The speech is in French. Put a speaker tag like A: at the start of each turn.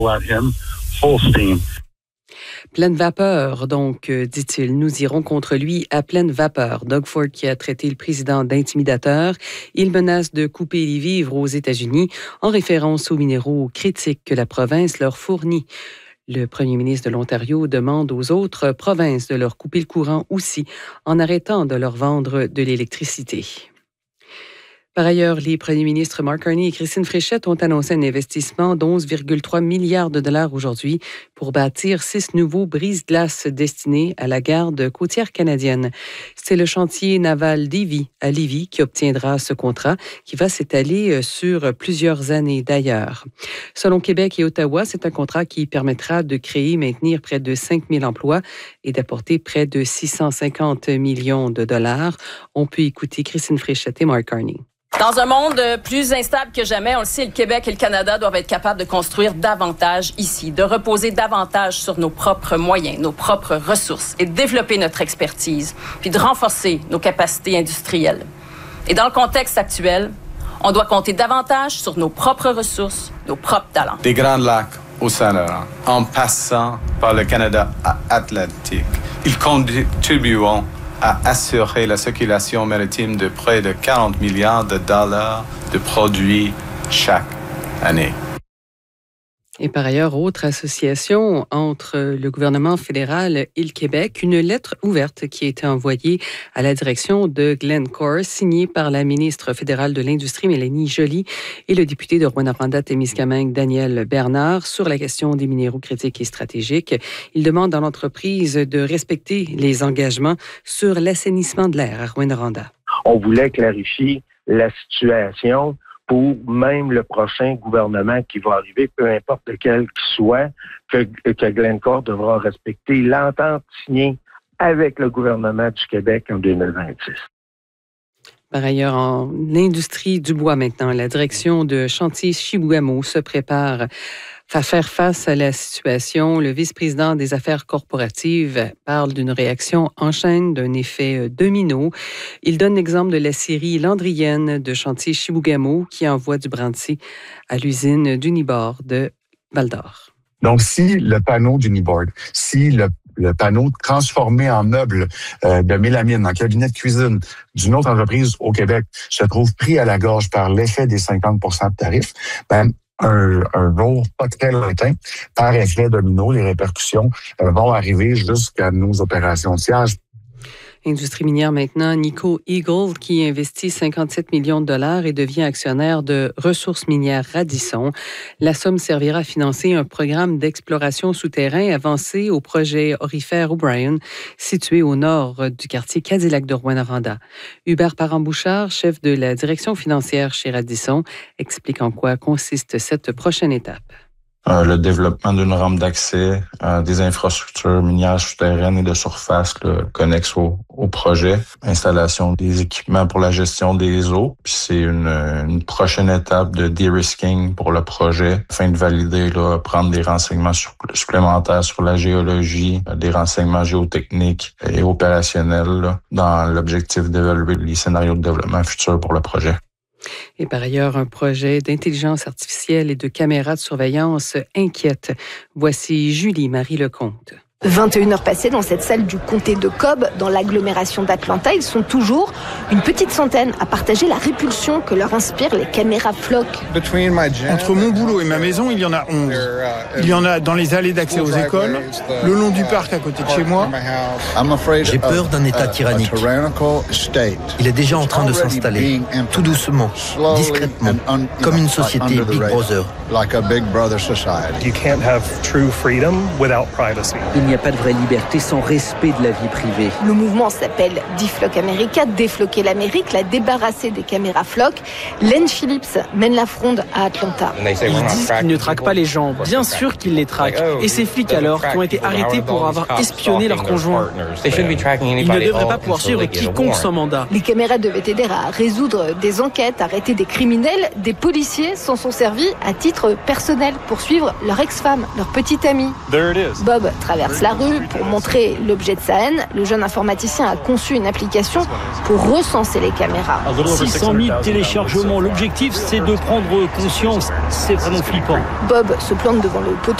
A: At him, full steam.
B: Pleine vapeur, donc, dit-il. Nous irons contre lui à pleine vapeur. Doug Ford qui a traité le président d'intimidateur. Il menace de couper les vivres aux États-Unis en référence aux minéraux critiques que la province leur fournit. Le premier ministre de l'Ontario demande aux autres provinces de leur couper le courant aussi en arrêtant de leur vendre de l'électricité. Par ailleurs, les premiers ministres Mark Carney et Christine Fréchette ont annoncé un investissement d'11,3 milliards de dollars aujourd'hui pour bâtir 6 nouveaux brise-glaces destinés à la garde côtière canadienne. C'est le chantier naval Davie à Lévis qui obtiendra ce contrat qui va s'étaler sur plusieurs années d'ailleurs. Selon Québec et Ottawa, c'est un contrat qui permettra de créer et maintenir près de 5 000 emplois et d'apporter près de 650 millions de dollars. On peut écouter Christine Fréchette et Mark Carney.
C: Dans un monde plus instable que jamais, on le sait, le Québec et le Canada doivent être capables de construire davantage ici, de reposer davantage sur nos propres moyens, nos propres ressources et de développer notre expertise, puis de renforcer nos capacités industrielles. Et dans le contexte actuel, on doit compter davantage sur nos propres ressources, nos propres talents.
D: Des Grands Lacs au Saint-Laurent, en passant par le Canada Atlantique, ils contribueront à assurer la circulation maritime de près de 40 milliards de dollars de produits chaque année.
B: Et par ailleurs, autre association entre le gouvernement fédéral et le Québec, une lettre ouverte qui a été envoyée à la direction de Glencore, signée par la ministre fédérale de l'Industrie, Mélanie Joly, et le député de Rouyn-Noranda-Témiscamingue, Daniel Bernard, sur la question des minéraux critiques et stratégiques. Il demande à l'entreprise de respecter les engagements sur l'assainissement de l'air à Rouyn-Noranda.
E: On voulait clarifier la situation pour même le prochain gouvernement qui va arriver, peu importe lequel qu'il soit, que Glencore devra respecter l'entente signée avec le gouvernement du Québec en 2026.
B: Par ailleurs, en industrie du bois maintenant, la direction de Chantier Chibougamau se prépare à faire face à la situation. Le vice-président des affaires corporatives parle d'une réaction en chaîne, d'un effet domino. Il donne l'exemple de la scierie Landrienne de Chantier Chibougamau qui envoie du brandy à l'usine d'Uniboard de Val-d'Or.
F: Donc, si le panneau d'Uniboard, si le panneau transformé en meuble de mélamine, en cabinet de cuisine d'une autre entreprise au Québec se trouve pris à la gorge par l'effet des 50 % de tarifs, un jour pas très lointain, par effet domino, les répercussions vont arriver jusqu'à nos opérations de sciage.
B: Industrie minière maintenant, Nico Eagle, qui investit 57 millions de dollars et devient actionnaire de Ressources minières Radisson. La somme servira à financer un programme d'exploration souterrain avancé au projet aurifère O'Brien, situé au nord du quartier Cadillac de Rouyn-Noranda. Hubert Parent-Bouchard, chef de la direction financière chez Radisson, explique en quoi consiste cette prochaine étape.
G: Le développement d'une rampe d'accès, des infrastructures minières souterraines et de surface connexes au projet, installation des équipements pour la gestion des eaux. Puis c'est une prochaine étape de de-risking pour le projet afin de valider, prendre des renseignements supplémentaires sur la géologie, des renseignements géotechniques et opérationnels dans l'objectif d'évaluer les scénarios de développement futurs pour le projet.
B: Et par ailleurs, un projet d'intelligence artificielle et de caméras de surveillance inquiète. Voici Julie-Marie Lecomte.
H: 21 heures passées dans cette salle du comté de Cobb, dans l'agglomération d'Atlanta. Ils sont toujours une petite centaine à partager la répulsion que leur inspirent les caméras floc.
I: Entre mon boulot et ma maison, il y en a 11. Il y en a dans les allées d'accès aux écoles, le long du parc à côté de chez moi.
J: J'ai peur d'un État tyrannique. Il est déjà en train de s'installer, tout doucement, discrètement, comme une société Big Brother.
K: Il n'y a pas de vraie liberté sans respect de la vie privée.
H: Le mouvement s'appelle Deflock America, défloquer l'Amérique, la débarrasser des caméras floc. Len Phillips mène la fronde à Atlanta.
L: Ils disent qu'ils ne traquent pas les gens. Bien sûr qu'ils les traquent. Et ces flics alors qui ont été arrêtés pour avoir espionné leurs conjoints. Ils ne devraient pas pouvoir suivre quiconque sans mandat.
H: Les caméras devaient aider à résoudre des enquêtes, arrêter des criminels. Des policiers s'en sont servis à titre personnel pour suivre leur ex-femme, leur petite amie. Bob traverse traverse la rue pour montrer l'objet de sa haine, le jeune informaticien a conçu une application pour recenser les caméras.
M: 600 000 téléchargements. L'objectif, c'est de prendre conscience. C'est vraiment flippant.
H: Bob se plante devant le poteau